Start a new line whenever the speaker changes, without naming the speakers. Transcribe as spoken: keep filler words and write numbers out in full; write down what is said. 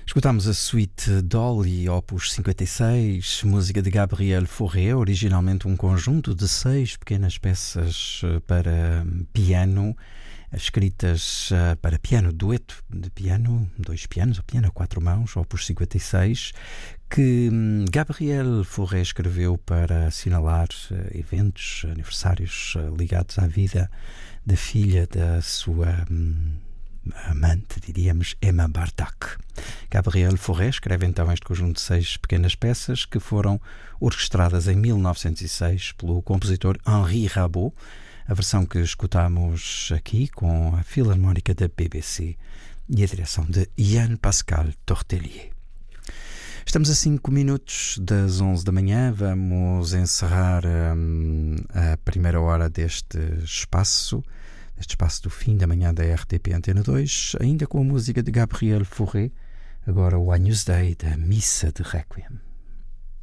Escutámos a suite Dolly, opus cinquenta e seis, música de Gabriel Fauré, originalmente um conjunto de seis pequenas peças para piano, escritas para piano, dueto de piano, dois pianos, ou piano a quatro mãos, opus cinquenta e seis, que Gabriel Fauré escreveu para assinalar eventos, aniversários ligados à vida da filha da sua amante, diríamos, Emma Bartok. Gabriel Fauré escreve então este conjunto de seis pequenas peças que foram orquestradas em mil novecentos e seis pelo compositor Henri Rabault, a versão que escutamos aqui com a Filarmónica da B B C e a direção de Yann Pascal Tortelier. Estamos a cinco minutos das onze da manhã, vamos encerrar hum, a primeira hora deste espaço, este espaço do fim da manhã da R T P Antena dois, ainda com a música de Gabriel Fauré, agora o Agnus Dei da Missa de Requiem.